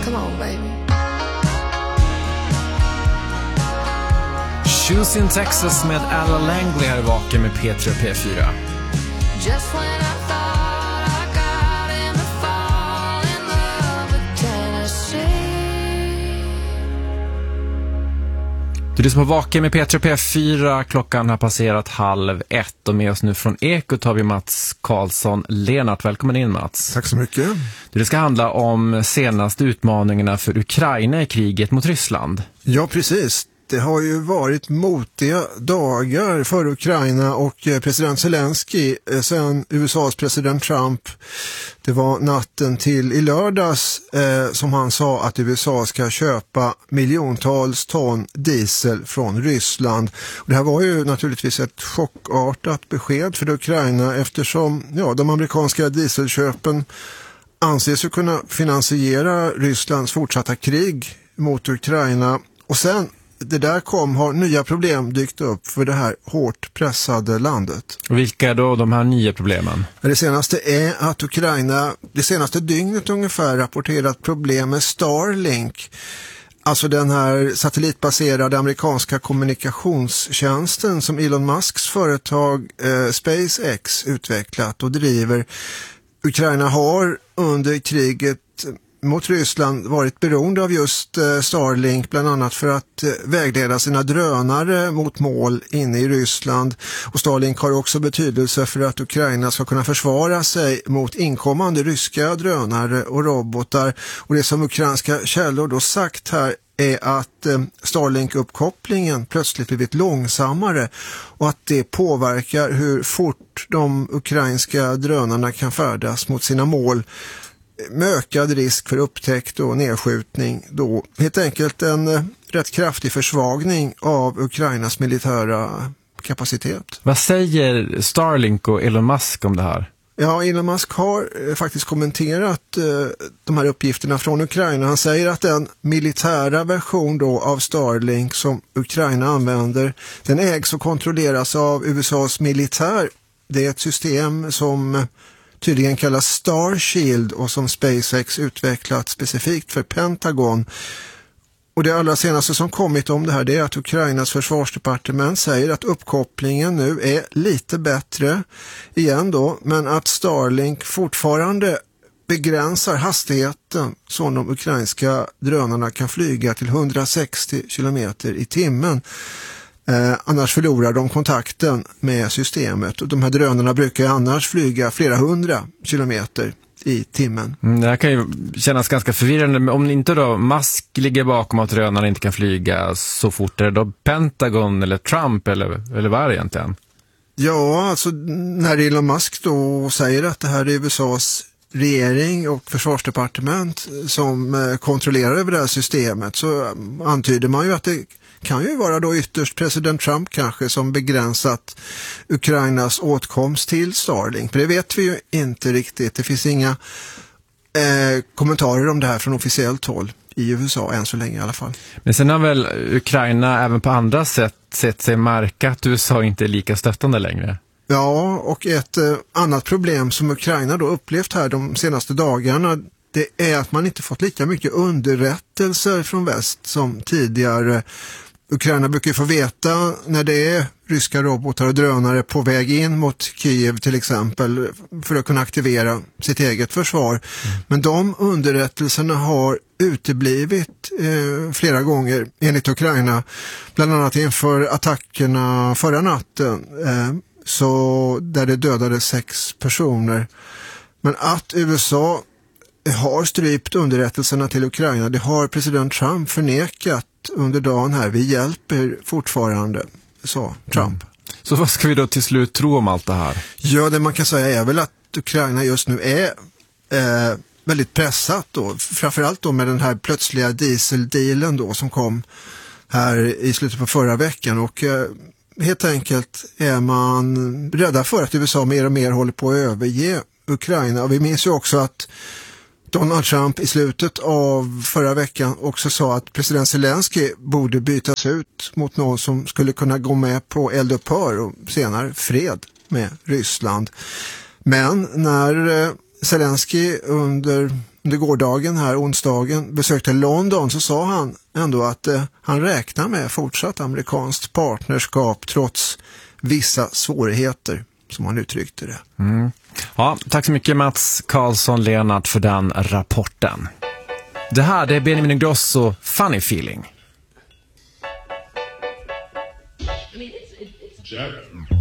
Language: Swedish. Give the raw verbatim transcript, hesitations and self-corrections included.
Come on, baby. Choosing Texas med Alla Langley här i Vaken med P tre och P fyra. Just when I thought I got in the fall in love with Tennessee. Du lyssnar på Vaken med P tre och P fyra. Klockan har passerat halv ett och med oss nu från Ekot har vi Mats Karlsson Lenart. Välkommen in, Mats. Tack så mycket. Det ska handla om senaste utmaningarna för Ukraina i kriget mot Ryssland. Ja, precis. Det har ju varit motiga dagar för Ukraina och president Zelensky sedan U S A:s president Trump. Det var natten till i lördags eh, som han sa att U S A ska köpa miljontals ton diesel från Ryssland. Och det här var ju naturligtvis ett chockartat besked för Ukraina eftersom ja, de amerikanska dieselköpen anses ju kunna finansiera Rysslands fortsatta krig mot Ukraina. Och sen det där kom har nya problem dykt upp för det här hårt pressade landet. Och vilka är då de här nya problemen? Det senaste är att Ukraina det senaste dygnet ungefär rapporterat problem med Starlink. Alltså den här satellitbaserade amerikanska kommunikationstjänsten som Elon Musks företag eh, SpaceX utvecklat och driver. Ukraina har under kriget mot Ryssland varit beroende av just Starlink bland annat för att vägleda sina drönare mot mål inne i Ryssland. Och Starlink har också betydelse för att Ukraina ska kunna försvara sig mot inkommande ryska drönare och robotar. Och det som ukrainska källor då sagt här är att Starlink-uppkopplingen plötsligt blivit långsammare och att det påverkar hur fort de ukrainska drönarna kan färdas mot sina mål med ökad risk för upptäckt och nedskjutning då. Helt enkelt en eh, rätt kraftig försvagning av Ukrainas militära kapacitet. Vad säger Starlink och Elon Musk om det här? Ja, Elon Musk har eh, faktiskt kommenterat eh, de här uppgifterna från Ukraina. Han säger att den militära version då av Starlink som Ukraina använder, den ägs och kontrolleras av U S A:s militär. Det är ett system som tydligen kallas Star Shield och som SpaceX utvecklat specifikt för Pentagon. Och det allra senaste som kommit om det här det är att Ukrainas försvarsdepartement säger att uppkopplingen nu är lite bättre igen då, men att Starlink fortfarande begränsar hastigheten som de ukrainska drönarna kan flyga till hundrasextio kilometer i timmen. Eh, annars förlorar de kontakten med systemet och de här drönarna brukar annars flyga flera hundra kilometer i timmen. Mm, det här kan ju kännas ganska förvirrande, men om inte då Musk ligger bakom att drönarna inte kan flyga så fort, är det då Pentagon eller Trump eller, eller vad är det egentligen? Ja, alltså när Elon Musk då säger att det här är U S A:s regering och försvarsdepartement som eh, kontrollerar över det här systemet så antyder man ju att det kan ju vara då ytterst president Trump kanske som begränsat Ukrainas åtkomst till Starlink. För det vet vi ju inte riktigt. Det finns inga eh, kommentarer om det här från officiellt håll i U S A än så länge i alla fall. Men sen har väl Ukraina även på andra sätt sett sig märka att U S A inte är lika stöttande längre? Ja, och ett eh, annat problem som Ukraina då upplevt här de senaste dagarna det är att man inte fått lika mycket underrättelser från väst som tidigare. Ukraina brukar få veta när det är ryska robotar och drönare på väg in mot Kiev till exempel för att kunna aktivera sitt eget försvar. Mm. Men de underrättelserna har uteblivit eh, flera gånger enligt Ukraina. Bland annat inför attackerna förra natten eh, så där det dödade sex personer. Men att U S A har strypt underrättelserna till Ukraina, det har president Trump förnekat under dagen här. Vi hjälper fortfarande, sa Trump. Mm. Så vad ska vi då till slut tro om allt det här? Ja, det man kan säga är väl att Ukraina just nu är eh, väldigt pressat då. Framförallt då med den här plötsliga dieseldealen då som kom här i slutet på förra veckan. Och eh, helt enkelt är man rädda för att U S A mer och mer håller på att överge Ukraina. Och vi minns ju också att Donald Trump i slutet av förra veckan också sa att president Zelensky borde bytas ut mot någon som skulle kunna gå med på eldupphör och senare fred med Ryssland. Men när Zelensky under under gårdagen här, onsdagen, besökte London, så sa han ändå att eh, han räknar med fortsatt amerikanskt partnerskap trots vissa svårigheter, som han uttryckte det. Mm. Ja, tack så mycket Mats Karlsson Lennart för den rapporten. Det här det är Benjamin Ingrosso, Funny Feeling. Jack.